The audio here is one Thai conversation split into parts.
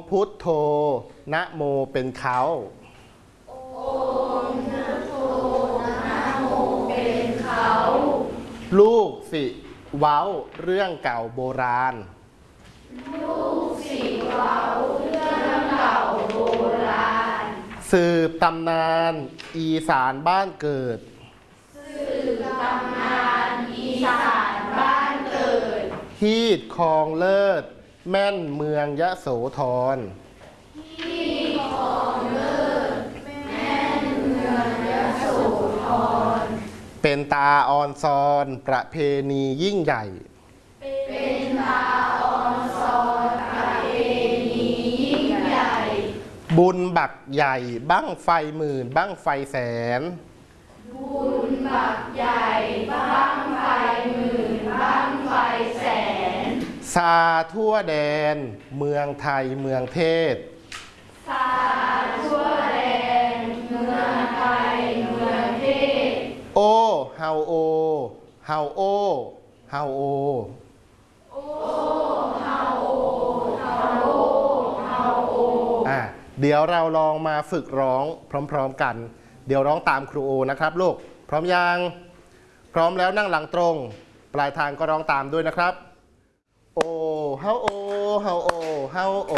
พุทโธนะโมเป็นเขาโอมนะโธนะโมเป็นเขาลูกสิเว้าเรื่องเก่าโบราณลูกสิเว้าเรื่องเก่าโบราณสืบตำนานอีสานบ้านเกิดสืบตำนานอีสานบ้านเกิดฮีดคองเลิศแม่นเมืองยโสธรฮีดคองเลิศแม่นเมืองยโสธรเป็นตาออนซอนประเพณียิ่งใหญ่เป็นตาออนซอนประเพณียิ่งใหญ่บุญบักใหญ่บั้งไฟหมื่นบั้งไฟแสนบุญบักใหญ่บั้งไฟหมื่นบั้งไฟแสนซาทั่วแดนเมืองไทยเมืองเทศซาทั่วแดนเมืองไทยเมืองเทศโอเฮาโอเฮาโอเฮาโอโอเฮาโอเฮาโอเฮาโอเดี๋ยวเราลองมาฝึกร้องพร้อมๆกันเดี๋ยวร้องตามครูโอนะครับลูกพร้อมยังพร้อมแล้วนั่งหลังตรงปลายทางก็ร้องตามด้วยนะครับโอเฮาโอเฮาโอเฮาโอ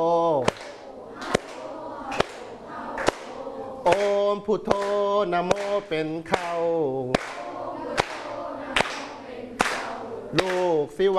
โอมพุทโธนะโมเป็นเขาลูกสิ